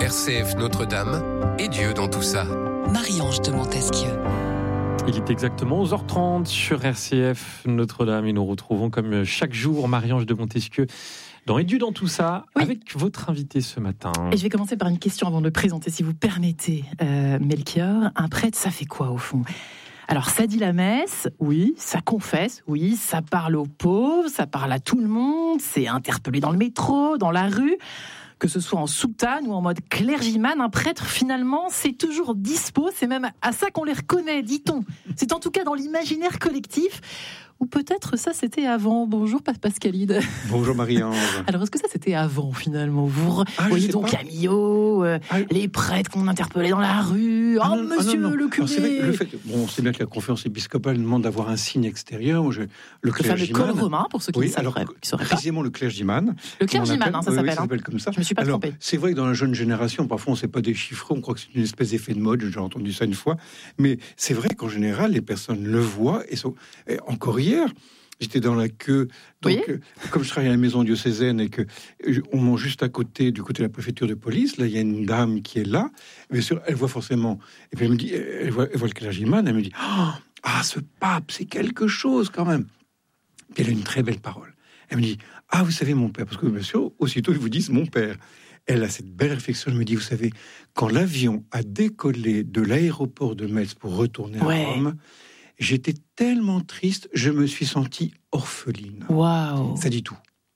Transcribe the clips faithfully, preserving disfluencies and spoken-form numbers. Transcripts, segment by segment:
R C F Notre-Dame et Dieu dans tout ça. Marie-Ange de Montesquieu. Il est exactement onze heures trente sur R C F Notre-Dame et nous retrouvons comme chaque jour Marie-Ange de Montesquieu dans Et Dieu dans tout ça, oui, avec votre invité ce matin. Et je vais commencer par une question avant de le présenter, si vous permettez, euh, Melchior. Un prêtre, ça fait quoi au fond ? Alors, ça dit la messe, oui, ça confesse, oui, ça parle aux pauvres, ça parle à tout le monde, c'est interpellé dans le métro, dans la rue. Que ce soit en soutane ou en mode clergyman, un prêtre, finalement, c'est toujours dispo. C'est même à ça qu'on les reconnaît, dit-on. C'est en tout cas dans l'imaginaire collectif. Ou peut-être ça, c'était avant. Bonjour, Pascalide. Bonjour, Marie-Ange. Alors, est-ce que ça, c'était avant, finalement ? Vous ah, voyez donc Camillo, euh, ah, les prêtres qu'on interpellait dans la rue. Ah, oh, non, monsieur ah, non, non. le curé. Alors, c'est vrai, le fait, bon, on sait bien que la conférence épiscopale demande d'avoir un signe extérieur. Je, le le clergyman. fameux col romain, pour ceux qui oui, ne savent pas. Précisément le clergyman. Le clergyman, hein, ça, oui, s'appelle, oui, ça s'appelle. Comme ça. Je me suis pas alors, trompée. C'est vrai que dans la jeune génération, parfois, on ne sait pas déchiffrer. On croit que c'est une espèce d'effet de mode. J'ai entendu ça une fois. Mais c'est vrai qu'en général, les personnes le voient. Et, sont... et encore hier, j'étais dans la queue, donc oui. euh, comme je travaille à la maison diocésaine et que euh, on mange juste à côté, du côté de la préfecture de police, là il y a une dame qui est là, bien sûr, elle voit forcément, et puis elle me dit, elle voit, elle voit le clergyman, elle me dit, oh, ah ce pape, c'est quelque chose quand même. Puis elle a une très belle parole. Elle me dit, ah vous savez mon père, parce que bien sûr, aussitôt ils vous disent mon père. Elle a cette belle réflexion, elle me dit, vous savez, quand l'avion a décollé de l'aéroport de Metz pour retourner ouais. à Rome, j'étais tellement triste, je me suis sentie orpheline. Waouh. Ça dit tout.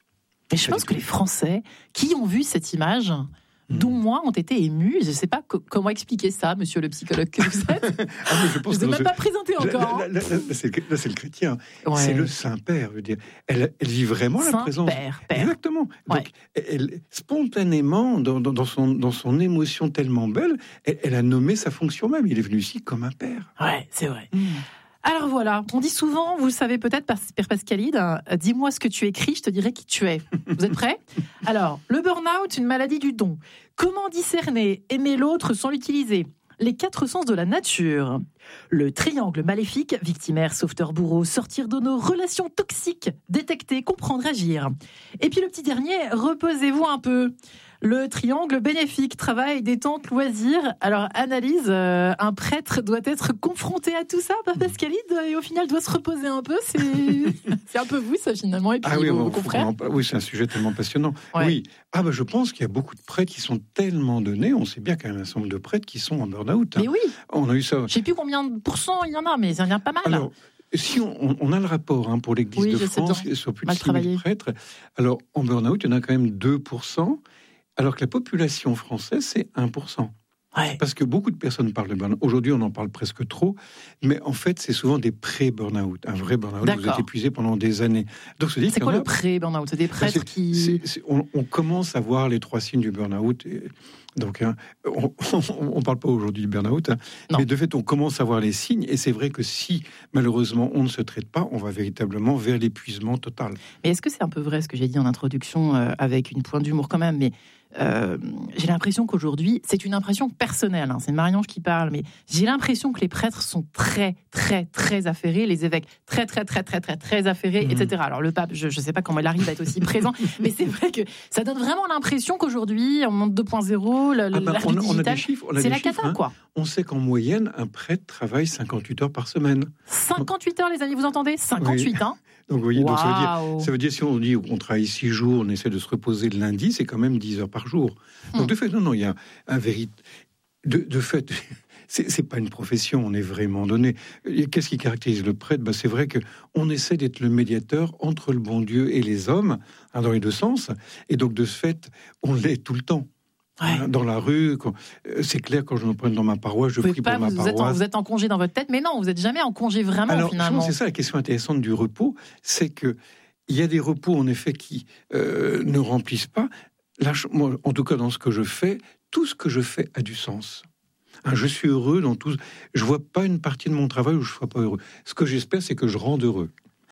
Et je pense que les Français qui ont vu cette image, mmh. dont moi, ont été émus. Je ne sais pas co- comment expliquer ça, monsieur le psychologue que vous êtes. ah, je ne vous ai même pas présenté encore. Là, là, là, là, c'est, le, là c'est le chrétien. Ouais. C'est le Saint-Père. Je veux dire. Elle, elle vit vraiment Saint la présence. Père, Père. Exactement. Ouais. Donc, elle, spontanément, dans, dans, dans, son, dans son émotion tellement belle, elle, elle a nommé sa fonction même. Il est venu ici comme un père. Ouais, c'est vrai. Mmh. Alors voilà, on dit souvent, vous le savez peut-être, Père Pascalide, dis-moi ce que tu écris, je te dirai qui tu es. Vous êtes prêts ? Alors, le burn-out, une maladie du don. Comment discerner, aimer l'autre sans l'utiliser ? Les quatre sens de la nature. Le triangle maléfique, victimaire, sauveteur, bourreau, sortir de nos relations toxiques, détecter, comprendre, agir. Et puis le petit dernier, reposez-vous un peu. Le triangle bénéfique, travail, détente, loisir. Alors, analyse, euh, un prêtre doit être confronté à tout ça, Père Pascalide, et au final doit se reposer un peu. C'est, c'est un peu vous, ça, finalement, et puis ah oui, vos, bon, vos confrères. Oui, c'est un sujet tellement passionnant. Ouais. Oui, ah, bah, je pense qu'il y a beaucoup de prêtres qui sont tellement donnés. On sait bien qu'il y a un certain nombre de prêtres qui sont en burn-out. Hein. Mais oui. On a eu ça. Je ne sais plus combien de pourcents il y en a, mais il y en a pas mal. Alors, si on, on a le rapport hein, pour l'Église oui, de France, sur plus de six mille prêtres, alors en burn-out, il y en a quand même deux pour cent. Alors que la population française, c'est un pour cent. Ouais. Parce que beaucoup de personnes parlent de burn-out. Aujourd'hui, on en parle presque trop. Mais en fait, c'est souvent des pré-burn-out. Un vrai burn-out, D'accord. vous êtes épuisé pendant des années. Donc, c'est c'est quoi a... le pré-burn-out ? C'est des prêtres c'est, qui... C'est, c'est, on, on commence à voir les trois signes du burn-out. Et donc, hein, on ne parle pas aujourd'hui du burn-out. Hein, mais de fait, on commence à voir les signes. Et c'est vrai que si, malheureusement, on ne se traite pas, on va véritablement vers l'épuisement total. Mais est-ce que c'est un peu vrai ce que j'ai dit en introduction, euh, avec une pointe d'humour quand même, mais Euh, j'ai l'impression qu'aujourd'hui, c'est une impression personnelle, hein, c'est Marie-Ange qui parle, mais j'ai l'impression que les prêtres sont très, très, très affairés, les évêques très, très, très, très, très, très affairés, mmh. et cetera. Alors le pape, je ne sais pas comment il arrive à être aussi présent, mais c'est vrai que ça donne vraiment l'impression qu'aujourd'hui, en monde deux point zéro, la, ah ben, on, on a des chiffres, on a c'est des la chiffres, cata, hein. quoi. On sait qu'en moyenne, un prêtre travaille cinquante-huit heures par semaine. cinquante-huit heures, les amis, vous entendez ? cinquante-huit, oui. hein Donc, vous voyez, wow. donc ça, veut dire, ça veut dire, si on dit qu'on travaille six jours, on essaie de se reposer le lundi, c'est quand même dix heures par jour. Donc, hum. de fait, non, non, il y a un véritable... De, de fait, c'est, c'est pas une profession, on est vraiment donné. Qu'est-ce qui caractérise le prêtre ? Ben, c'est vrai qu'on essaie d'être le médiateur entre le bon Dieu et les hommes, hein, dans les deux sens. Et donc, de ce fait, on l'est tout le temps. Ouais. Dans la rue, quand, c'est clair, quand je me promène dans ma paroisse, je prie pas, pour ma vous paroisse. Êtes en, vous êtes en congé dans votre tête, mais non, vous n'êtes jamais en congé vraiment, alors, finalement. C'est ça la question intéressante du repos, c'est que il y a des repos, en effet, qui euh, ne remplissent pas. Là, je, moi, en tout cas, dans ce que je fais, tout ce que je fais a du sens. Hein, je suis heureux dans tout. Je vois pas une partie de mon travail où je ne sois pas heureux. Ce que j'espère, c'est que je rende heureux.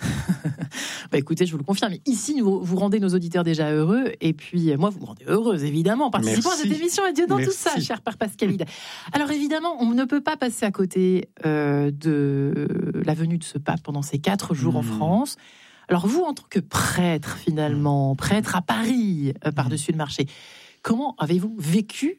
Bah écoutez, je vous le confirme, ici, vous, vous rendez nos auditeurs déjà heureux, et puis moi, vous me rendez heureuse, évidemment, en participant Merci. à cette émission et Dieu dans Merci. tout ça, cher Père Pascalide. Alors évidemment, on ne peut pas passer à côté euh, de la venue de ce pape pendant ces quatre jours mmh. en France. Alors vous, en tant que prêtre, finalement, prêtre à Paris, euh, par-dessus le marché, comment avez-vous vécu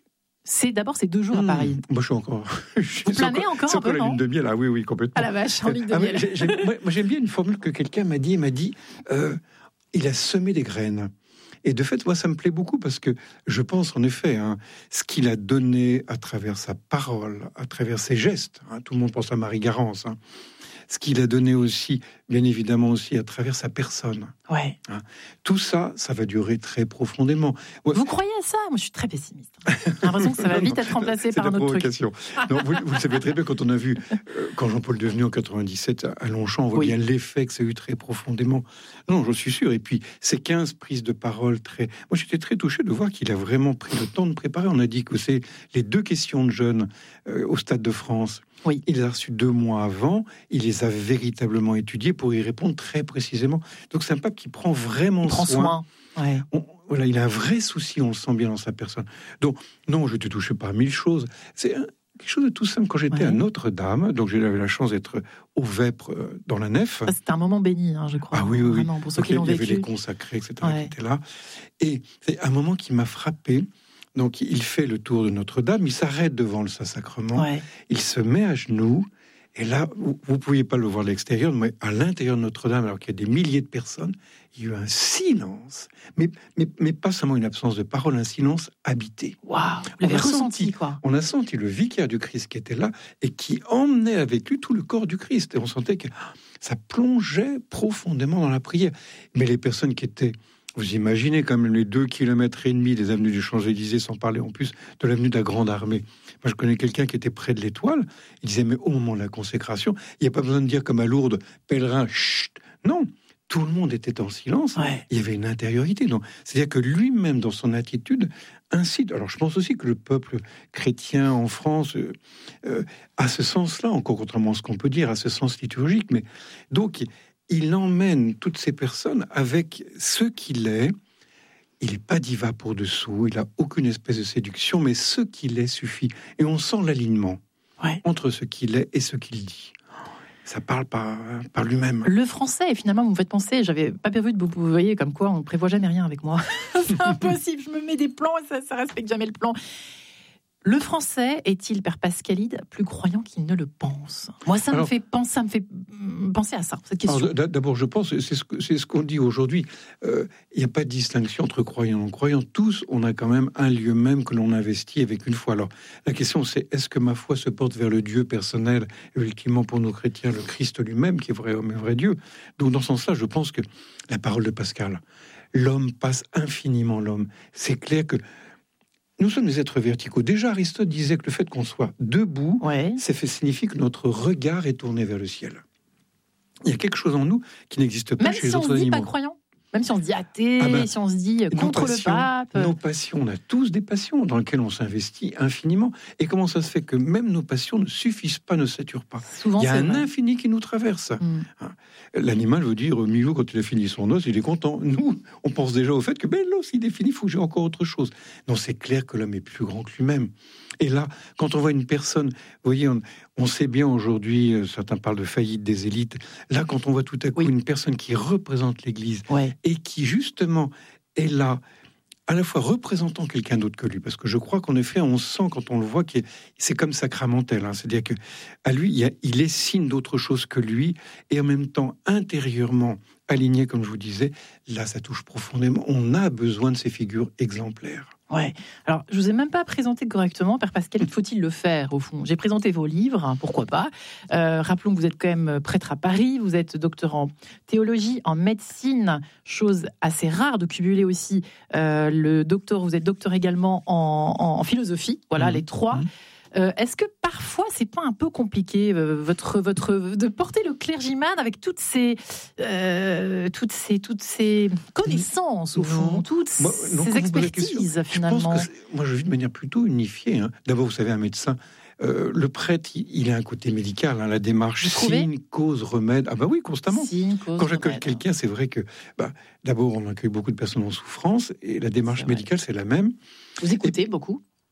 C'est d'abord ces deux jours à Paris. Mmh, moi, je suis encore. Je Vous planez encore, encore un peu, la lune de miel, ah oui, oui, complètement. Ah la vache, en lune de ah, miel. J'ai, j'ai, moi, j'aime bien une formule que quelqu'un m'a dit. Il m'a dit, euh, il a semé des graines. Et de fait, moi, ça me plaît beaucoup parce que je pense, en effet, hein, ce qu'il a donné à travers sa parole, à travers ses gestes. Hein, tout le monde pense à Marie Garance. Hein, ce qu'il a donné aussi, bien évidemment aussi, à travers sa personne. Ouais. Hein, tout ça, ça va durer très profondément. Ouais. Vous croyez à ça? Moi, je suis très pessimiste. J'ai l'impression que ça va vite être remplacé c'est par un autre provocation. truc. Non, vous, vous le savez très bien, quand on a vu, euh, quand Jean-Paul Devenu en quatre-vingt-dix-sept à Longchamp, on voit oui. bien l'effet que ça a eu très profondément. Non, j'en suis sûr. Et puis, ces quinze prises de parole très... Moi, j'étais très touché de voir qu'il a vraiment pris le temps de préparer. On a dit que c'est les deux questions de jeunes euh, au Stade de France. Oui. Il les a reçues deux mois avant. Il les a véritablement étudiées pour y répondre très précisément. Donc, c'est un pape qui prend vraiment il prend soin. soin. Ouais. On, voilà, il a un vrai souci, on le sent bien dans sa personne. Donc, non, je t'ai touché par mille choses. C'est un, quelque chose de tout simple. Quand j'étais ouais. à Notre-Dame, donc j'avais la chance d'être au Vêpres dans la nef. Ça, c'était un moment béni, hein, je crois. Ah oui, oui, oui. Vraiment, pour ceux qui l'ont vécu. Il y avait vécu. les consacrés, et cetera, ouais. qui étaient là. Et c'est un moment qui m'a frappé. Donc, il fait le tour de Notre-Dame, il s'arrête devant le Saint-Sacrement, ouais. il se met à genoux. Et là, vous ne pouviez pas le voir de l'extérieur, mais à l'intérieur de Notre-Dame, alors qu'il y a des milliers de personnes, il y a eu un silence, mais, mais, mais pas seulement une absence de parole, un silence habité. Waouh, vous l'avez ressenti, quoi. On a senti le vicaire du Christ qui était là et qui emmenait avec lui tout le corps du Christ. Et on sentait que ça plongeait profondément dans la prière. Mais les personnes qui étaient... Vous imaginez quand même les deux kilomètres et demi des avenues du Champs-Élysées, sans parler en plus de l'avenue de la Grande Armée. Moi, je connais quelqu'un qui était près de l'Étoile. Il disait, mais au moment de la consécration, il n'y a pas besoin de dire comme à Lourdes, pèlerin, chut. Non, tout le monde était en silence. Ouais. Il y avait une intériorité. Donc, c'est-à-dire que lui-même, dans son attitude, incite. Alors, je pense aussi que le peuple chrétien en France euh, euh, a ce sens-là, encore contrairement à ce qu'on peut dire, a ce sens liturgique. Mais donc, il emmène toutes ces personnes avec ce qu'il est. Il n'est pas diva pour dessous, il n'a aucune espèce de séduction, mais ce qu'il est suffit. Et on sent l'alignement ouais. entre ce qu'il est et ce qu'il dit. Ça parle par, par lui-même. Le français, et finalement, vous me faites penser, j'avais pas prévu de vous, vous voyez, comme quoi on ne prévoit jamais rien avec moi. C'est impossible, je me mets des plans et ça ne respecte jamais le plan. Le français est-il, Père Pascalide, plus croyant qu'il ne le pense? Moi, ça alors, me fait penser, ça me fait penser à ça, cette question. Alors, d'abord, je pense, c'est ce, c'est ce qu'on dit aujourd'hui, il euh, n'y a pas de distinction entre croyants et non-croyants. Tous, on a quand même un lieu même que l'on investit avec une foi. Alors, la question, c'est est-ce que ma foi se porte vers le Dieu personnel, et ultimement pour nos chrétiens, le Christ lui-même, qui est vrai homme et vrai Dieu? Donc, dans ce sens-là, je pense que la parole de Pascal, l'homme passe infiniment l'homme. C'est clair que nous sommes des êtres verticaux. Déjà, Aristote disait que le fait qu'on soit debout, ouais. ça fait, signifie que notre regard est tourné vers le ciel. Il y a quelque chose en nous qui n'existe pas Même chez si les autres animaux. Même si on ne se dit animaux. pas croyant, même si on se dit athée, ah ben, si on se dit contre passions, le pape. Nos passions, on a tous des passions dans lesquelles on s'investit infiniment. Et comment ça se fait que même nos passions ne suffisent pas, ne saturent pas? Souvent, il y a un vrai. infini qui nous traverse. Mm. L'animal veut dire, Milou, quand il a fini son os, il est content. Nous, on pense déjà au fait que ben, l'os, il est fini, il faut que j'ai encore autre chose. Non, c'est clair que l'homme est plus grand que lui-même. Et là, quand on voit une personne, vous voyez, on, on sait bien aujourd'hui, euh, certains parlent de faillite des élites. Là, quand on voit tout à coup oui. une personne qui représente l'Église ouais. et qui, justement, est là, à la fois représentant quelqu'un d'autre que lui, parce que je crois qu'en effet, on sent quand on le voit que c'est comme sacramentel, hein, c'est-à-dire que à lui, il, y a, il est signe d'autre chose que lui, et en même temps intérieurement aligné, comme je vous disais, là, ça touche profondément. On a besoin de ces figures exemplaires. Ouais. Alors, je vous ai même pas présenté correctement, Père Pascal. Faut-il le faire au fond? J'ai présenté vos livres, hein, pourquoi pas. Euh, rappelons que vous êtes quand même prêtre à Paris, vous êtes docteur en théologie, en médecine, chose assez rare de cumuler aussi euh, le docteur. Vous êtes docteur également en, en, en philosophie. Voilà, mmh. les trois. Mmh. Euh, est-ce que parfois c'est pas un peu compliqué euh, votre votre de porter le clergyman avec toutes ces euh, toutes ces toutes ces connaissances au fond, non. toutes moi, non, ces expertises finalement. Je pense que moi je vis de manière plutôt unifiée. Hein. D'abord, vous savez, un médecin, euh, le prêtre, il, il a un côté médical, hein, la démarche signe, cause, remède. Ah bah oui, constamment. Signe, cause, Quand j'accueille remède. quelqu'un, c'est vrai que bah, d'abord on accueille beaucoup de personnes en souffrance et la démarche c'est médicale c'est la même. Vous écoutez et, beaucoup.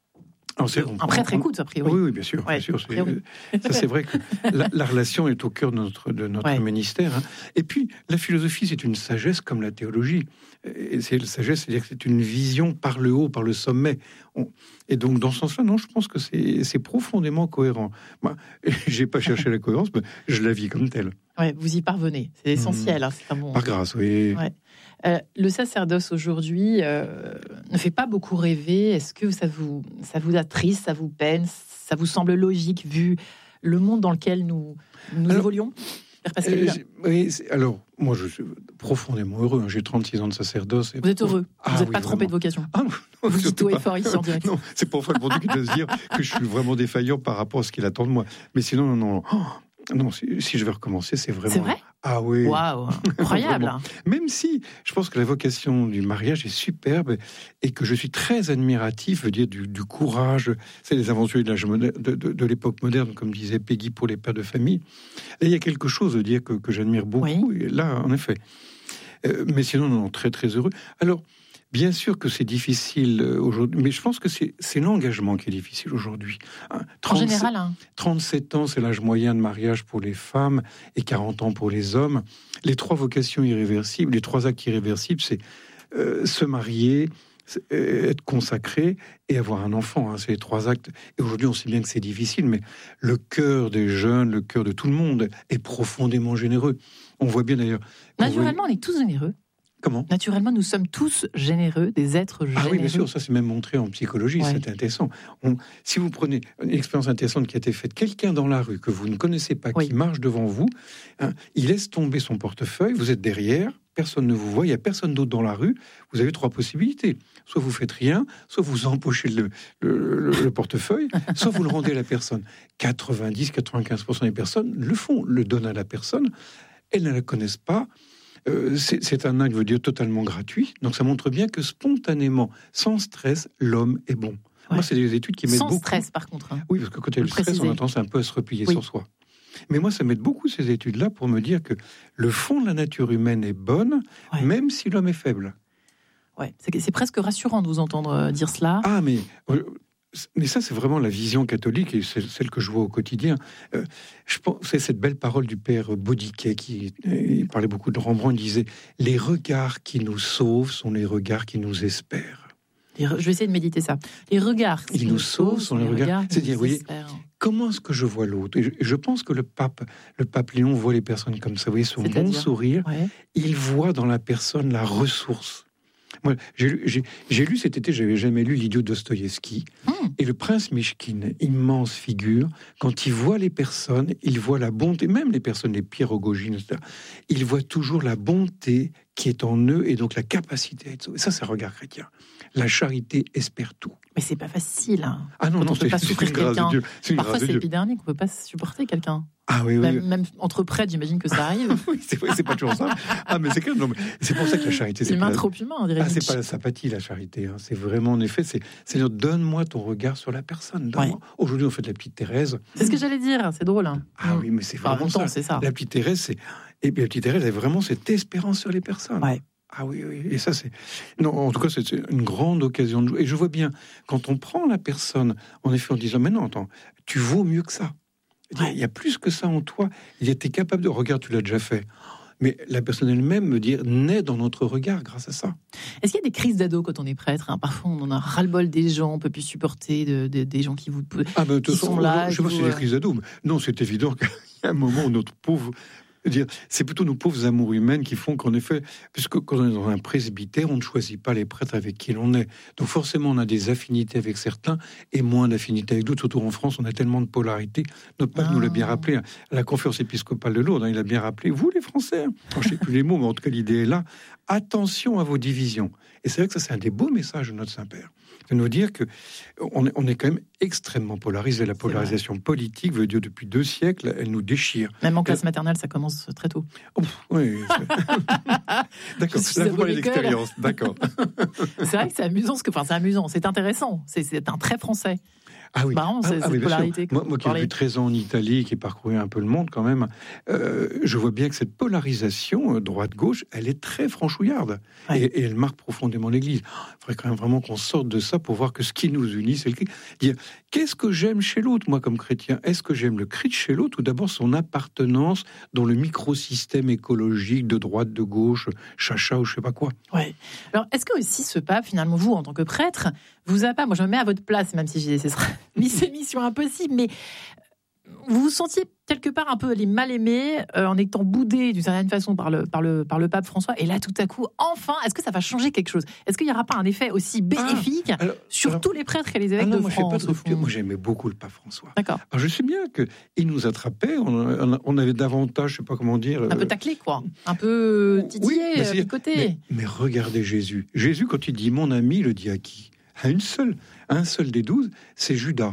Alors, c'est- Un prêtre écoute, a priori. Oui, oui, bien sûr. Ouais, bien sûr a c'est- priori. ça, c'est vrai que la, la relation est au cœur de notre, de notre Ouais. ministère. hein. Et puis, la philosophie, c'est une sagesse comme la théologie. Et c'est la sagesse, c'est-à-dire que c'est une vision par le haut, par le sommet. On- Et donc, dans ce sens-là, non, je pense que c'est c'est profondément cohérent. Moi, j'ai pas cherché la cohérence, mais je la vis comme telle. Ouais, vous y parvenez. C'est essentiel. Hein, c'est un bon... Par grâce, oui. Ouais. Euh, le sacerdoce aujourd'hui euh, ne fait pas beaucoup rêver. Est-ce que ça vous, ça vous attriste, ça vous peine, ça vous semble logique vu le monde dans lequel nous, nous Alors, évoluons, Père Pascal? Euh, j'ai- oui, c'est- alors, moi, je suis profondément heureux. hein. J'ai trente-six ans de sacerdoce. et- Vous êtes heureux. Ah vous n'êtes oui, pas trompé de vraiment. vocation. Ah, non, Vous dites surtout haut et pas. fort ici en direct. Non, c'est pour ça le bon Dieu qui doit se dire que je suis vraiment défaillant par rapport à ce qu'il attend de moi. Mais sinon, non, non. Oh, non, si, si je vais recommencer, c'est vraiment. C'est vrai? Ah oui. Waouh, incroyable. Vraiment. Même si je pense que la vocation du mariage est superbe et que je suis très admiratif, je veux dire, du, du courage, c'est les aventuriers de, l'âge moder- de, de, de l'époque moderne, comme disait Peggy pour les pères de famille. Et il y a quelque chose de dire que, que j'admire beaucoup, Oui. et là, en effet. Euh, mais sinon, non, très, très heureux. Alors, bien sûr que c'est difficile euh, aujourd'hui, mais je pense que c'est, c'est l'engagement qui est difficile aujourd'hui. Hein, En trente-sept général, hein. trente-sept ans, c'est l'âge moyen de mariage pour les femmes et quarante ans pour les hommes. Les trois vocations irréversibles, les trois actes irréversibles, c'est euh, se marier, euh, être consacré et avoir un enfant. Hein, c'est les trois actes. Et aujourd'hui, on sait bien que c'est difficile, mais le cœur des jeunes, le cœur de tout le monde est profondément généreux. On voit bien d'ailleurs. on voit- Naturellement, on est tous généreux. Comment ? Naturellement, nous sommes tous généreux, des êtres généreux. Ah oui, bien sûr, ça c'est même montré en psychologie, Ouais. c'est intéressant. On- si vous prenez une expérience intéressante qui a été faite, quelqu'un dans la rue que vous ne connaissez pas, Oui. qui marche devant vous, hein, il laisse tomber son portefeuille, vous êtes derrière, personne ne vous voit, il n'y a personne d'autre dans la rue, vous avez trois possibilités. Soit vous faites rien, soit vous empochez le, le- le- le portefeuille, soit vous le rendez à la personne. quatre-vingt-dix à quatre-vingt-quinze pour cent des personnes le font, le donnent à la personne, elles ne la connaissent pas. Euh, c'est, c'est un acte, je veux dire, totalement gratuit. Donc ça montre bien que spontanément, sans stress, l'homme est bon. Moi, Ouais. c'est des études qui m'aident Sans beaucoup. stress, par contre. hein. Oui, parce que quand il y a Vous le stress, précisez. on a tendance un peu à se replier Oui. sur soi. Mais moi, ça m'aide beaucoup, ces études-là, pour me dire que le fond de la nature humaine est bonne, Ouais. même si l'homme est faible. Ouais. C'est, c'est presque rassurant de vous entendre euh, dire cela. Ah, mais... euh, Mais ça, c'est vraiment la vision catholique et c'est celle que je vois au quotidien. Euh, je pense, c'est cette belle parole du père Baudiquet qui euh, il parlait beaucoup de Rembrandt. Il disait les regards qui nous sauvent sont les regards qui nous espèrent. Les re- Je vais essayer de méditer ça. Les regards qui Ils nous sauvent sont les regards. qui C'est-à-dire, nous vous voyez, espèrent. Comment est-ce que je vois l'autre? Et je, je pense que le pape, le pape Léon voit les personnes comme ça. Vous voyez, son bon C'est-à-dire sourire, Ouais. il voit dans la personne la ressource. Moi, j'ai, lu- j'ai, j'ai lu cet été, j'avais jamais lu L'idiot de Dostoïevski. Mmh. Et le prince Mychkine, immense figure, quand il voit les personnes, il voit la bonté, même les personnes les pires Rogojine, et cetera, il voit toujours la bonté qui est en eux et donc la capacité à être sauvé. Ça, c'est un regard chrétien. La charité espère tout. Mais c'est pas facile. hein. Ah non, Quand non, on peut c'est, pas c'est souffrir une grâce de quelqu'un. Dieu. C'est une Parfois, grâce de c'est Dieu. épidermique, on peut pas supporter quelqu'un. Ah oui, oui. Même, même entre prêtres, j'imagine que ça arrive. Oui, c'est vrai, c'est pas toujours ça. Ah, mais c'est quand même, non, mais c'est pour ça que la charité, c'est Humain pas, trop humain, on dirait. ah, c'est Nietzsche. pas la sympathie, la charité. hein. C'est vraiment, en effet, c'est, c'est dire, donne-moi ton regard sur la personne. donne-moi. Ouais. Aujourd'hui, on fait de la petite Thérèse. C'est ce que j'allais dire, c'est drôle. hein. Ah Mm. oui, mais c'est Enfin, en vraiment même temps, ça. c'est ça. La petite Thérèse, c'est, et puis la petite Thérèse, elle a vraiment cette espérance sur les personnes. Ouais. Ah oui, oui. Et ça, c'est, non, en tout cas, c'est c'est une grande occasion de jouer. Et je vois bien, quand on prend la personne, en effet, en disant, mais non, attends, tu vaux mieux que ça. Il y a- Ouais. il y a plus que ça en toi. Il y a, t'es capable de, regarde, tu l'as déjà fait. Mais la personne elle-même, me dire, naît dans notre regard grâce à ça. Est-ce qu'il y a des crises d'ado quand on est prêtre hein? Parfois, on en a ras-le-bol des gens, on peut plus supporter de, de- des gens qui vous. Ah ben, de toute Ils façon, sont là, je sais pas ils si vous, c'est des euh, crises d'ados, mais non, c'est évident qu'il y a un moment où notre pauvre... je veux dire, c'est plutôt nos pauvres amours humaines qui font qu'en effet, puisque quand on est dans un presbytère, on ne choisit pas les prêtres avec qui l'on est. Donc forcément, on a des affinités avec certains et moins d'affinités avec d'autres. Surtout en France, on a tellement de polarité. Notre pape Ah. nous l'a bien rappelé hein, à la conférence épiscopale de Lourdes. hein, il a bien rappelé, vous les Français, hein, je ne sais plus les mots, mais en tout cas l'idée est là, attention à vos divisions. Et c'est vrai que ça, c'est un des beaux messages de notre Saint-Père. De nous dire que on est, on est quand même extrêmement polarisé. La polarisation politique veut dire depuis deux siècles, elle nous déchire. Même en classe maternelle, ça commence très tôt. Oh, pff, oui. D'accord. Je suis Là, de vous parlez bonne école. d'expérience. D'accord. C'est vrai que c'est amusant, ce que, enfin, c'est amusant, c'est intéressant, c'est, c'est un trait français. Ah oui, marrant, ah, c'est, ah, cette oui, polarité. Moi, moi qui ai vécu treize ans en Italie, qui ai parcouru un peu le monde quand même, euh, je vois bien que cette polarisation euh, droite-gauche, elle est très franchouillarde. Ouais. Et, et elle marque profondément l'Église. Il faudrait quand même vraiment qu'on sorte de ça pour voir que ce qui nous unit, c'est le Christ. Dire, qu'est-ce que j'aime chez l'autre, moi, comme chrétien? Est-ce que j'aime le Christ chez l'autre ou d'abord son appartenance dans le microsystème écologique de droite, de gauche, chacha ou je sais pas quoi? Ouais. Alors, est-ce que aussi ce pape, finalement, vous, en tant que prêtre, vous a pas, moi je me mets à votre place, même si j'ai, ce sera mission impossible, mais vous vous sentiez quelque part un peu les mal-aimés euh, en étant boudés d'une certaine façon par le, par, le, par le pape François, et là tout à coup, enfin, est-ce que ça va changer quelque chose? Est-ce qu'il n'y aura pas un effet aussi bénéfique ah, alors, sur alors, tous les prêtres et les évêques ah non, de moi, France? Je sais pas de, moi j'aimais beaucoup le pape François. D'accord. Alors, je sais bien qu'il nous attrapait, on, on avait davantage, je sais pas comment dire... Un euh... peu taclé quoi, un peu titillé, oui, euh, picoté. Mais, mais regardez Jésus. Jésus, quand il dit « mon ami », le dit à qui? À une seule, un seul des douze, c'est Judas.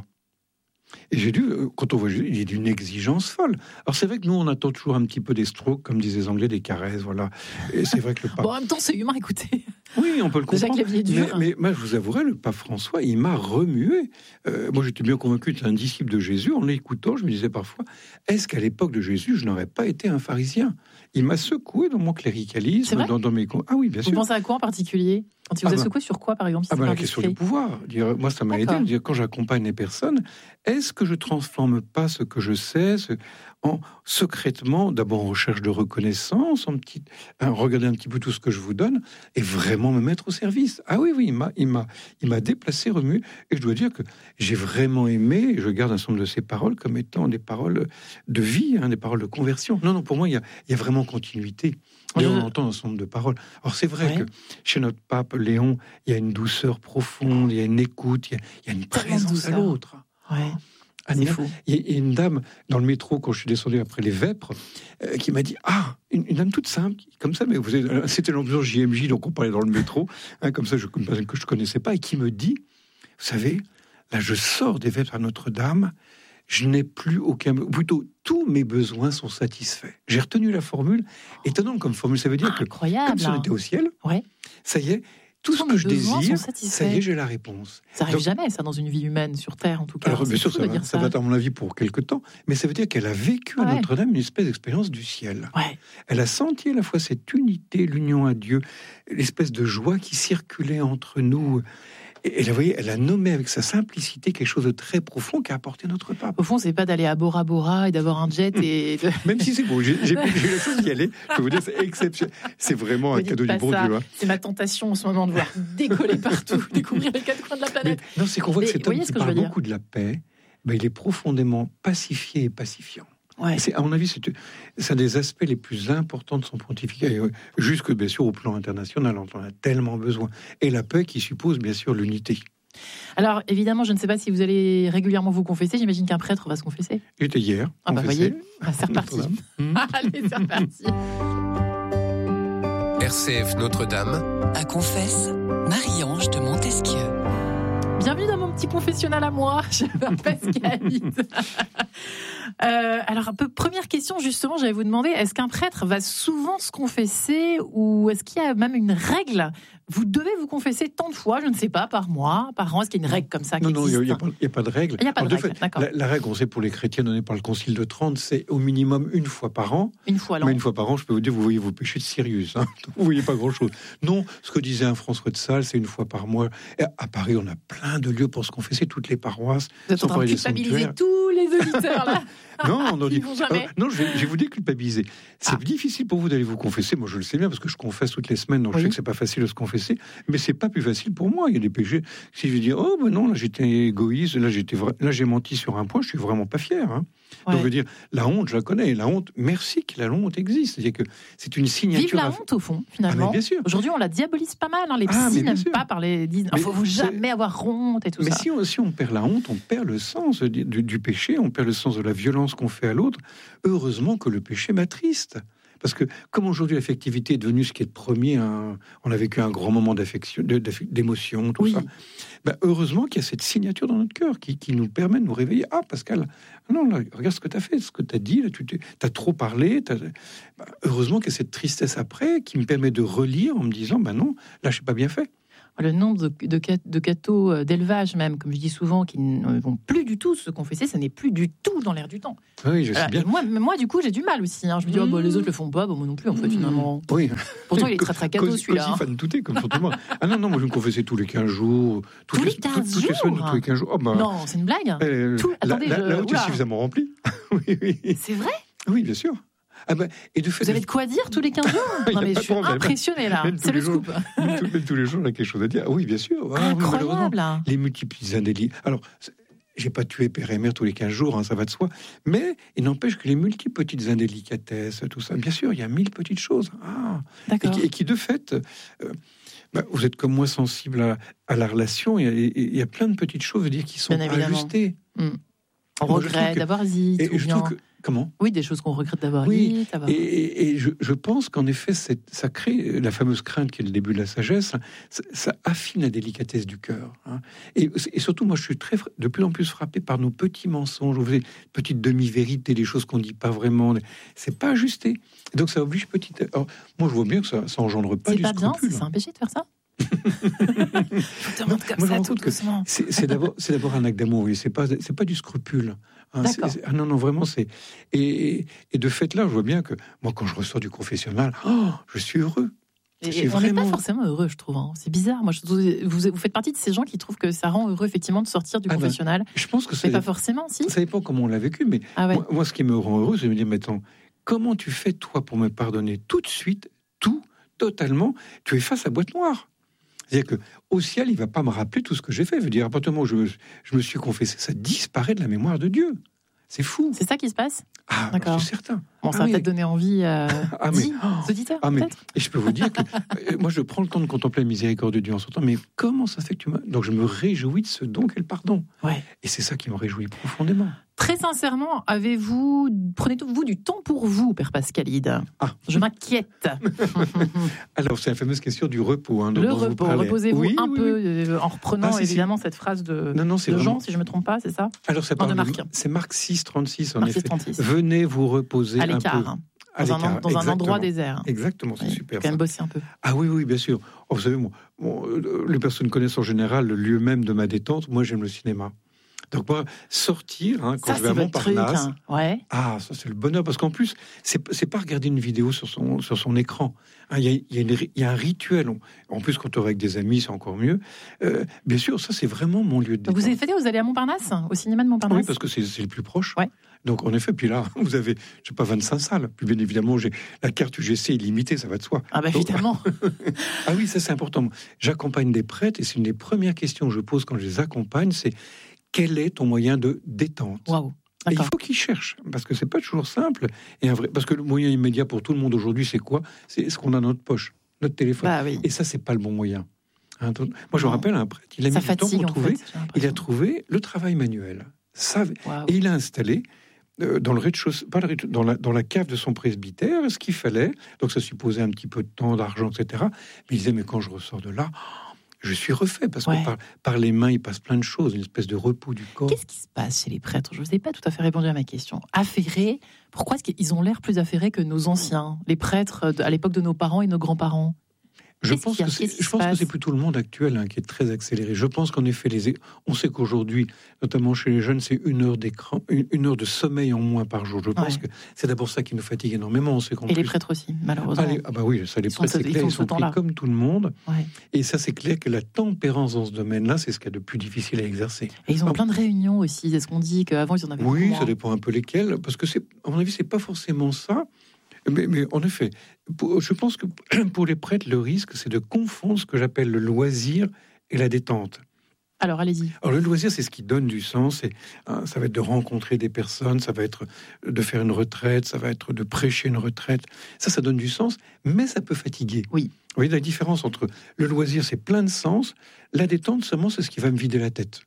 Et j'ai dû, quand on voit Jésus, il est d'une exigence folle. Alors c'est vrai que nous, on attend toujours un petit peu des strokes, comme disaient les Anglais, des caresses, voilà. Et c'est vrai que le pape... Bon, en même temps, c'est humain, écoutez. Oui, on peut le comprendre. Mais, mais, mais moi, je vous avouerai, le pape François, il m'a remué. Euh, moi, j'étais bien convaincu d'être un disciple de Jésus. En l'écoutant, je me disais parfois, est-ce qu'à l'époque de Jésus, je n'aurais pas été un pharisien? Il m'a secoué dans mon cléricalisme, dans, dans mes... Ah oui, bien sûr. Vous pensez à quoi en particulier? Quand il vous ah a ben, secoué sur quoi, par exemple? Si ah ben, la question du pouvoir. Dire, moi, ça m'a D'accord. aidé. Dire, quand j'accompagne les personnes, est-ce que je transforme pas ce que je sais ce, en secrètement, d'abord en recherche de reconnaissance, en petit, hein, regarder un petit peu tout ce que je vous donne, et vraiment me mettre au service? Ah oui, oui, il m'a, il m'a, il m'a déplacé, remué, et je dois dire que j'ai vraiment aimé, et je garde un certain nombre de ces paroles comme étant des paroles de vie, hein, des paroles de conversion. Non, non, pour moi, il y a, il y a vraiment continuité. Et on entend un certain nombre de paroles. Alors c'est vrai ouais. que chez notre pape Léon, il y a une douceur profonde, il y a une écoute, il y a, il y a une présence à l'autre. Ouais. Ah, il y a une dame dans le métro quand je suis descendu après les Vêpres euh, qui m'a dit ah une, une dame toute simple comme ça, mais vous êtes, c'était l'ambiance J M J, donc on parlait dans le métro, hein, comme ça je, que je connaissais pas, et qui me dit, vous savez, là je sors des Vêpres à Notre-Dame. Je n'ai plus aucun... Plutôt, tous mes besoins sont satisfaits. J'ai retenu la formule. Étonnant comme formule. Ça veut dire Incroyable, que, comme si on était au ciel, ouais. ça y est, tout tous ce que je désire, ça y est, j'ai la réponse. Ça n'arrive jamais, ça, dans une vie humaine, sur Terre, en tout cas. Alors, bien sûr, ça va, ça va, à mon avis, pour quelque temps. Mais ça veut dire qu'elle a vécu ouais. à Notre-Dame une espèce d'expérience du ciel. Ouais. Elle a senti à la fois cette unité, l'union à Dieu, l'espèce de joie qui circulait entre nous. Et elle, vous voyez, elle a nommé avec sa simplicité quelque chose de très profond qu'a apporté notre pape. Au fond, c'est pas d'aller à Bora Bora et d'avoir un jet et... De... Même si c'est beau, j'ai, j'ai, j'ai eu la chance d'y aller. Je peux vous dire, c'est exceptionnel. C'est vraiment un cadeau du bon Dieu. Hein. C'est ma tentation en ce moment de voir décoller partout, découvrir les quatre coins de la planète. Mais, non, c'est qu'on voit Mais, que cet homme qui parle beaucoup de la paix, ben, il est profondément pacifié et pacifiant. Ouais. C'est, à mon avis, c'est, c'est un des aspects les plus importants de son pontificat, jusque bien sûr au plan international, on en a tellement besoin. Et la paix qui suppose bien sûr l'unité. Alors évidemment, je ne sais pas si vous allez régulièrement vous confesser, j'imagine qu'un prêtre va se confesser. J'étais hier. Ah bah voyez, ah, c'est reparti. Allez, c'est reparti. R C F Notre-Dame. À confesse, Marie-Ange de Montesquieu. Bienvenue dans mon petit confessionnal à moi, je m'appelle Pascalide. Euh, alors, un peu, première question, justement, j'allais vous demander, est-ce qu'un prêtre va souvent se confesser ou est-ce qu'il y a même une règle? Vous devez vous confesser tant de fois, je ne sais pas, par mois, par an. Est-ce qu'il y a une règle comme ça qui Non, non, il n'y a, a, a pas de règle. Il n'y a pas Alors, de, de règle, fait, d'accord. La, la règle, on sait, pour les chrétiens donnée par le Concile de Trente, c'est au minimum une fois par an. Une fois l'an. Mais une fois par an, je peux vous dire, vous voyez vos péchés de Sirius. Hein. Vous ne voyez pas grand-chose. Non, ce que disait un François de Sales, c'est une fois par mois. Et à Paris, on a plein de lieux pour se confesser, toutes les paroisses. Vous êtes en train de culpabiliser tous les auditeurs, là. Non, on dit, jamais. Euh, non, je vais, je vais vous déculpabiliser. C'est ah. difficile pour vous d'aller vous confesser. Moi, je le sais bien parce que je confesse toutes les semaines, donc oui. je sais que c'est pas facile de se confesser. Mais c'est pas plus facile pour moi. Il y a des péchés. Si je dis, oh ben non, là j'étais égoïste, là j'étais, vra... là j'ai menti sur un point, je suis vraiment pas fier. Hein. Ouais. Donc je veux dire, la honte, je la connais. La honte, merci que la honte existe. C'est-à-dire que c'est une signature. Vive la honte au fond, finalement. Ah, bien sûr. Aujourd'hui, on la diabolise pas mal. Hein. Les psys ah, n'aiment pas parler. Il ne faut jamais avoir honte et tout mais ça. Mais si on, si on perd la honte, on perd le sens du, du péché, on perd le sens de la violence qu'on fait à l'autre. Heureusement que le péché m'attriste. Parce que, comme aujourd'hui l'affectivité est devenue ce qui est de premier, hein, on a vécu un grand moment d'affection, d'émotion, tout oui. ça. Ben, heureusement qu'il y a cette signature dans notre cœur qui, qui nous permet de nous réveiller. Ah, Pascal, non, là, regarde ce que tu as fait, ce que tu as dit, là, tu as trop parlé. T'as... Ben, heureusement qu'il y a cette tristesse après qui me permet de relire en me disant, ben non, là, je n'ai pas bien fait. Le nombre de, de, de cathos d'élevage, même, comme je dis souvent, qui ne vont plus du tout se confesser, ça n'est plus du tout dans l'air du temps. Oui, je sais Alors, bien. Moi, moi, du coup, j'ai du mal aussi. Hein. Je me dis, mmh. oh, bah, les autres le font pas, bah, moi non plus, en fait, finalement. Oui. Pourtant, il est très très catho, celui-là. Aussi fan tout est, comme surtout moi. Ah non, non, moi je me confessais tous les quinze jours. Tous les quinze jours Toutes les semaines, tous les quinze jours. Oh, bah, non, c'est une blague. Euh, tout... Attendez, la, je... la haute est suffisamment remplie. oui, oui. C'est vrai? Oui, bien sûr. Ah bah, et de fait, vous avez de quoi dire tous les quinze jours? Non mais je suis impressionnée là, c'est le scoop. Même, même tous les jours, on a quelque chose à dire. Ah, oui, bien sûr. Ah, incroyable. Oui, les multiples indélits. Alors, j'ai pas tué père et mère tous les quinze jours, hein, ça va de soi. Mais il n'empêche que les multiples petites indélicatesses, tout ça, bien sûr, il y a mille petites choses. Ah, et, qui, et qui, de fait, euh, bah, vous êtes comme moi sensible à, à la relation. Il y, y a plein de petites choses, je veux dire, qui sont ajustées. Mmh. On regrette d'avoir dit. Et, et je trouve que comment? Oui, des choses qu'on regrette d'avoir oui, dites. Avoir... Et, et, et je, je pense qu'en effet, ça crée la fameuse crainte qui est le début de la sagesse. Ça, ça affine la délicatesse du cœur. Hein. Et, et surtout, moi, je suis très, de plus en plus frappé par nos petits mensonges, vous petites demi-vérités, des choses qu'on dit pas vraiment. C'est pas ajusté. Et donc, ça oblige petit. Alors, moi, je vois bien que ça, ça engendre pas du scrupule. C'est pas bien, c'est un péché de faire ça. Non, moi, je me rends compte que c'est d'abord, c'est d'abord un acte d'amour. Oui, c'est pas, c'est pas du scrupule. Hein, ah non, non, vraiment, c'est et, et de fait là, je vois bien que moi, quand je ressors du confessionnal, oh, je suis heureux. Je suis et on n'est vraiment... pas forcément heureux, je trouve. Hein. C'est bizarre. Moi, je, vous, vous faites partie de ces gens qui trouvent que ça rend heureux effectivement de sortir du ah confessionnal. Ben, je pense que c'est pas forcément. Si. Ça dépend comment on l'a vécu, mais ah ouais. moi, moi, ce qui me rend heureux, c'est de me dire, mais attends, comment tu fais toi pour me pardonner tout de suite, tout, totalement? Tu es face à boîte noire. C'est-à-dire qu'au ciel, il ne va pas me rappeler tout ce que j'ai fait. Je veux dire, à partir du moment où je, je me suis confessé, ça disparaît de la mémoire de Dieu. C'est fou. C'est ça qui se passe? Ah, d'accord. Je suis certain. Bon, ça ah, va oui. peut-être donner envie à ah, dix oh, auditeurs, ah, peut-être. Et je peux vous dire que euh, moi, je prends le temps de contempler la miséricorde de Dieu en son temps. Mais comment ça fait que tu m'as... Donc, je me réjouis de ce don qu'est le pardon. Ouais. Et c'est ça qui me réjouit profondément. Très sincèrement, avez-vous, prenez-vous du temps pour vous, Père Pascalide? Ah. Je m'inquiète. Alors, c'est la fameuse question du repos. Hein, dont le repos, reposez-vous oui, un oui, peu, oui. Euh, en reprenant ah, si, évidemment si. cette phrase de, non, non, de vraiment... Jean, si je ne me trompe pas, c'est ça? Alors, ça parle de Marc. C'est Marc six, trente-six, en Marc effet. six, trente-six. Venez vous reposer à l'écart, un peu. Hein. Dans, un, dans un endroit désert. Exactement, c'est oui, super. Quand même bosser un peu. Ah oui, oui, bien sûr. Oh, vous savez, moi, bon, les personnes connaissent en général le lieu même de ma détente. Moi, j'aime le cinéma. Donc moi, sortir, hein, quand ça, je vais à Montparnasse, hein. ouais. ah, ça c'est le bonheur, parce qu'en plus, c'est, c'est pas regarder une vidéo sur son, sur son écran. Il hein, y, y, y a un rituel. En plus, quand on est avec des amis, c'est encore mieux. Euh, bien sûr, ça c'est vraiment mon lieu de détente. Vous avez fait, vous allez à Montparnasse, au cinéma de Montparnasse? Oui, parce que c'est, c'est le plus proche. Ouais. Donc en effet, puis là, vous avez, je sais pas, vingt-cinq salles. Puis bien évidemment, j'ai la carte U G C est limitée, ça va de soi. Ah bah évidemment. Ah oui, ça c'est important. J'accompagne des prêtres et c'est une des premières questions que je pose quand je les accompagne, c'est quel est ton moyen de détente? Wow. Et il faut qu'ils cherchent, parce que c'est pas toujours simple. Et un vrai, parce que le moyen immédiat pour tout le monde aujourd'hui, c'est quoi? C'est ce qu'on a dans notre poche, notre téléphone. Bah oui. Et ça, c'est pas le bon moyen. Hein, moi, je me rappelle un prêtre, il a ça mis fatigue, du temps pour trouver. Fait, il a trouvé le travail manuel. Ça, wow. Et il a installé euh, dans le rez-de-chaussée, pas le rez-de-chaussée, dans la, dans la cave de son presbytère, ce qu'il fallait. Donc ça supposait un petit peu de temps, d'argent, et cetera. Mais il disait, mais quand je ressors de là, je suis refait, parce ouais. que par, par les mains, il passe plein de choses, une espèce de repos du corps. Qu'est-ce qui se passe chez les prêtres? Je ne vous ai pas tout à fait répondu à ma question. Affairés, pourquoi est-ce qu'ils ont l'air plus affairés que nos anciens, les prêtres à l'époque de nos parents et nos grands-parents? Je pense, que c'est, je pense que c'est plutôt le monde actuel hein, qui est très accéléré. Je pense qu'en effet, les, on sait qu'aujourd'hui, notamment chez les jeunes, c'est une heure d'écran, une, une heure de sommeil en moins par jour. Je pense ouais. que c'est d'abord ça qui nous fatigue énormément. On sait qu'en Et plus, les prêtres aussi, malheureusement. Ah, les, ah bah oui, ça, les prêtres, c'est clair, ils sont pris comme tout le monde. Ouais. Et ça, c'est clair que la tempérance dans ce domaine-là, c'est ce qu'il y a de plus difficile à exercer. Et ils ont ah, plein de réunions aussi. Est-ce qu'on dit qu'avant, ils en avaient Oui, moins. Ça dépend un peu lesquelles. Parce que, c'est, à mon avis, c'est pas forcément ça. Mais, mais en effet, pour, je pense que pour les prêtres, le risque, c'est de confondre ce que j'appelle le loisir et la détente. Alors, allez-y. Alors, le loisir, c'est ce qui donne du sens. Et, hein, ça va être de rencontrer des personnes, ça va être de faire une retraite, ça va être de prêcher une retraite. Ça, ça donne du sens, mais ça peut fatiguer. Oui. Vous voyez la différence entre le loisir, c'est plein de sens. La détente, seulement, c'est ce qui va me vider la tête.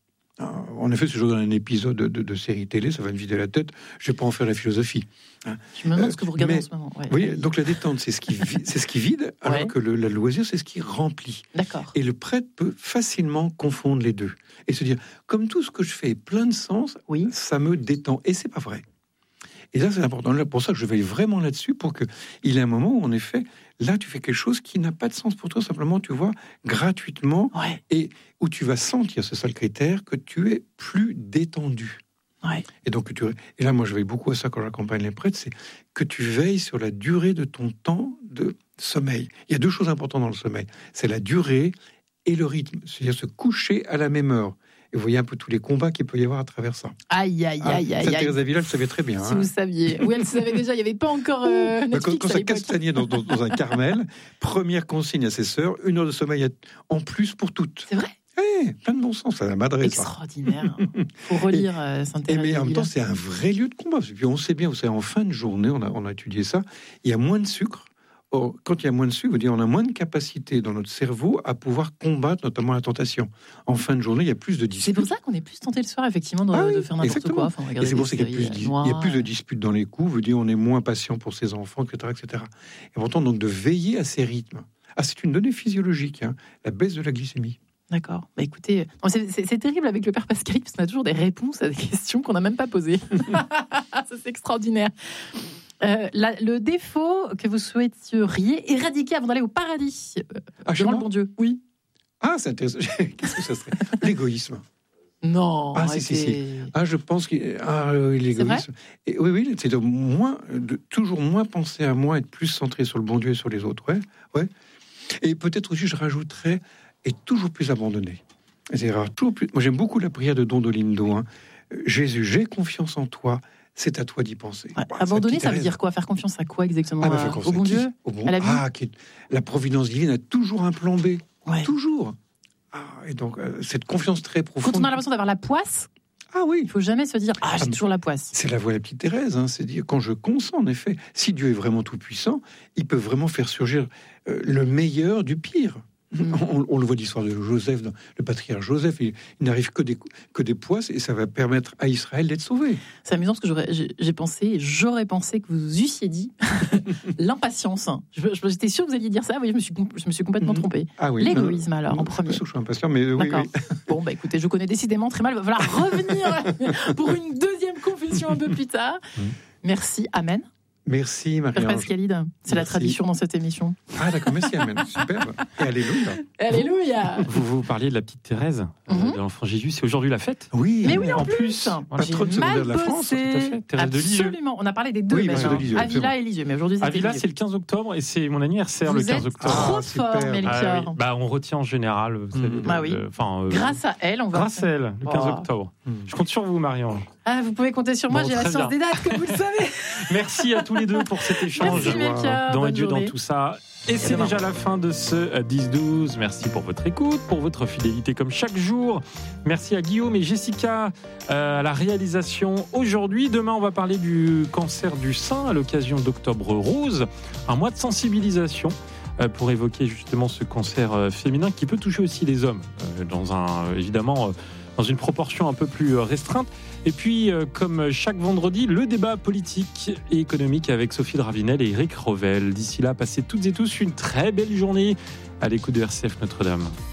En effet, si je regarde un épisode de, de, de série télé, ça va me vider la tête. Je ne vais pas en faire la philosophie. Hein. Je me demande euh, ce que vous regardez mais, en ce moment. Ouais. Oui, donc la détente, c'est ce qui, c'est ce qui vide, alors ouais. que le la loisir, c'est ce qui remplit. D'accord. Et le prêtre peut facilement confondre les deux et se dire, comme tout ce que je fais est plein de sens, oui. ça me détend. Et c'est pas vrai. Et ça, c'est important. Là, pour ça que je veille vraiment là-dessus, pour qu'il y ait un moment où, en effet, là, tu fais quelque chose qui n'a pas de sens pour toi, simplement, tu vois, gratuitement, Ouais. et où tu vas sentir, c'est ça le critère, que tu es plus détendu. Ouais. Et donc, tu, et là, moi, je veille beaucoup à ça quand j'accompagne les prêtres, c'est que tu veilles sur la durée de ton temps de sommeil. Il y a deux choses importantes dans le sommeil. C'est la durée et le rythme. C'est-à-dire se coucher à la même heure. Et vous voyez un peu tous les combats qu'il peut y avoir à travers ça. Aïe, aïe, Ah, aïe, aïe, Sainte aïe. Thérèse d'Avila, je savais très bien. Si hein. vous saviez. Oui, elle savait déjà, il n'y avait pas encore euh, Bah, Netflix Quand, quand à ça l'époque. castagnait dans, dans, dans un Carmel, première consigne à ses sœurs, une heure de sommeil en plus pour toutes. C'est vrai. Eh, plein de bon sens, ça la madré, ça. Extraordinaire. Il faut relire euh, Sainte Et Thérèse mais en même d'Avila. temps, c'est un vrai lieu de combat. Parce que puis on sait bien, vous savez, en fin de journée, on a, on a étudié ça, il y a moins de sucre. Or, quand il y a moins de sucre, vous dire, on a moins de capacité dans notre cerveau à pouvoir combattre notamment la tentation. En fin de journée, il y a plus de C'est disputes. pour ça qu'on est plus tenté le soir, effectivement, de, Ah oui, de faire n'importe exactement. quoi. Enfin, Et regarder c'est pour des ça qu'il y a plus, séries, de, euh, il y a plus de noires. disputes dans les coups, veut dire on est moins patient pour ses enfants, et cetera, et cetera. Et pourtant, donc, de veiller à ces rythmes. Ah, c'est une donnée physiologique, hein, la baisse de la glycémie. D'accord. Bah écoutez, non, c'est, c'est- c'est terrible avec le père Pascal parce qu'on a toujours des réponses à des questions qu'on n'a même pas posées. Ça, c'est extraordinaire. Euh, la- le défaut que vous souhaiteriez éradiquer avant d'aller au paradis euh, Ah, chez devant le moi bon Dieu. Oui. Ah, c'est intéressant. Qu'est-ce que ça serait? L'égoïsme. Non. Ah, si, si, si. arrêtez. Ah, je pense que ah, oui, l'égoïsme. Et, oui, oui, c'est de moins, de toujours moins penser à moi, être plus centré sur le bon Dieu et sur les autres. Ouais, ouais. Et peut-être aussi, je rajouterais, être toujours plus abandonné. C'est rare, toujours plus. Moi, j'aime beaucoup la prière de Don Dolindo. Hein. Jésus, j'ai confiance en toi. C'est à toi d'y penser. Ouais. Bah, Abandonner, petite ça veut Thérèse. dire quoi? Faire confiance à quoi exactement? Ah, bah, À- faire confiance Au à bon qui Dieu? Au bon- À la vie Ah, qui est- la providence divine a toujours un plan B. Ouais. Toujours. Ah, et donc, euh, cette confiance très profonde. Quand on a l'impression d'avoir la poisse, Ah oui. il faut jamais se dire ah j'ai Ah, mais- toujours la poisse. C'est la voie de la petite Thérèse, hein, c'est dire quand je consens, en effet, si Dieu est vraiment tout puissant, il peut vraiment faire surgir euh, le meilleur du pire. Mm. On, on le voit l'histoire de Joseph, dans le patriarche Joseph, il, il n'arrive que des que des poisses et ça va permettre à Israël d'être sauvé. C'est amusant parce que j'aurais, j'ai, j'ai pensé, j'aurais pensé que vous eussiez dit l'impatience. Je, je- j'étais sûre que vous alliez dire ça. Vous voyez, je me suis, com- je me suis complètement Mhm. trompée. Ah oui. L'égoïsme, non, alors, non, en je suis pas premier. sûr que je suis impatient, mais oui, D'accord. oui. Bon, bah écoutez, je connais décidément très mal. Il va falloir revenir pour une deuxième confession un peu plus tard. Mhm. Merci. Amen. Merci Père Marie-Ange. Pascalide, c'est la Merci. tradition dans cette émission. Ah d'accord, merci Amen, superbe. Et alléluia. Alléluia. Vous, vous parliez de la petite Thérèse, euh, Mhm. de l'enfant Jésus. C'est aujourd'hui la fête. Oui. Mais oui, en en plus. plus. Voilà, j'ai Patronne mal secondaire de la France, bossé. tout à fait. Thérèse de Lisieux. Absolument. On a parlé des deux. Oui, maintenant. Thérèse de Lisieux, Avila absolument. et Lisieux, mais aujourd'hui c'était Avila, Lisieux. c'est le quinze octobre et c'est mon anniversaire Vous le quinze êtes octobre. trop Ah, super. fort, Ah, Melchior. Ah oui. Bah, on retient en général. Vous savez, Mm. le- Ah oui. le- enfin, euh, Grâce à elle, on va. grâce à elle, le quinze Oh. octobre. Mm. Je compte sur vous, Marie-Ange. Ah, vous pouvez compter sur moi, Bon, j'ai la très science bien. des dates, comme vous le savez. Merci à tous les deux pour cet échange. Merci, Melchior. Dans Bonne et Dieu, dans journée. tout ça. Et c'est demain. déjà la fin de ce dix douze. Merci pour votre écoute, pour votre fidélité comme chaque jour. Merci à Guillaume et Jessica euh, à la réalisation aujourd'hui. Demain, on va parler du cancer du sein à l'occasion d'Octobre Rose, un mois de sensibilisation euh, pour évoquer justement ce cancer euh, féminin qui peut toucher aussi les hommes, euh, dans un, euh, évidemment, euh, dans une proportion un peu plus euh, restreinte. Et puis, euh, comme chaque vendredi, le débat politique et économique avec Sophie Dravinel et Eric Revel. D'ici là, passez toutes et tous une très belle journée à l'écoute de R C F Notre-Dame.